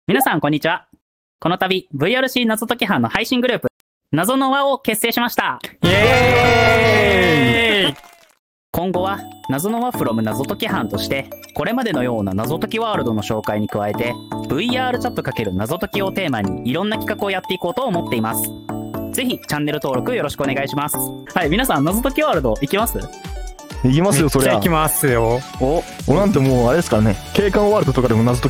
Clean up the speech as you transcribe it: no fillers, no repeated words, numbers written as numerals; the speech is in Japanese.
皆さんこんにちは。この度 VRC 謎解き班の配信グループ謎の輪を結成しました。 イエーイ。 今後は謎の輪 from 謎解き班としてこれまでのような謎解きワールドの紹介に加えて VR チャット×謎解きをテーマにいろんな企画をやっていこうと思っています。ぜひチャンネル登録よろしくお願いします。はい、皆さん謎解きワールド行きます？ 行きますよ、そりゃ。 めっちゃ行きますよ。 俺なんてもうあれですからね、景観ワールドとかでも謎解き